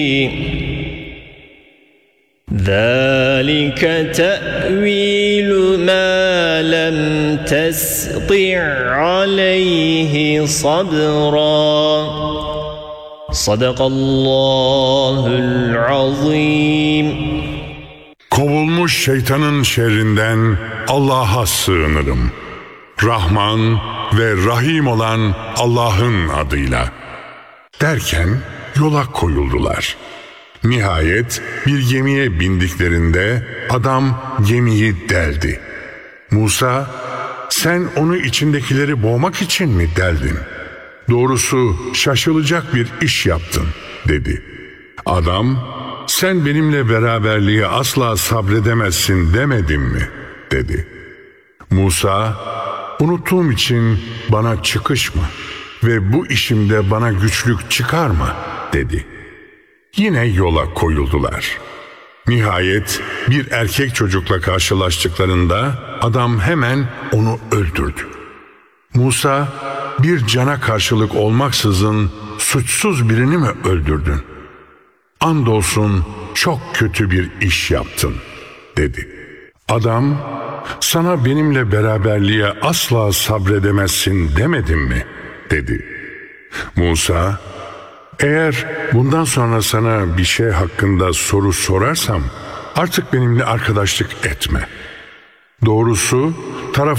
ذَٰلِكَ تَأْوِيلُ مَا لَمْ تَسْطِعْ عَلَيْهِ صَبْرًا صَدَقَ اللّٰهُ الْعَظِيمُ. Kovulmuş şeytanın şerrinden Allah'a sığınırım. Rahman ve Rahim olan Allah'ın adıyla. Derken yola koyuldular. Nihayet bir gemiye bindiklerinde adam gemiyi deldi. Musa, sen onu içindekileri boğmak için mi deldin? Doğrusu şaşılacak bir iş yaptın, dedi. Adam, sen benimle beraberliğe asla sabredemezsin demedim mi, dedi. Musa, unuttuğum için bana çıkışma ve bu işimde bana güçlük çıkarma, dedi. Yine yola koyuldular. Nihayet bir erkek çocukla karşılaştıklarında adam hemen onu öldürdü. Musa, bir cana karşılık olmaksızın suçsuz birini mi öldürdün? Andolsun çok kötü bir iş yaptın, dedi. Adam, sana benimle beraberliğe asla sabredemezsin demedim mi, dedi. Musa, eğer bundan sonra sana bir şey hakkında soru sorarsam artık benimle arkadaşlık etme. Doğrusu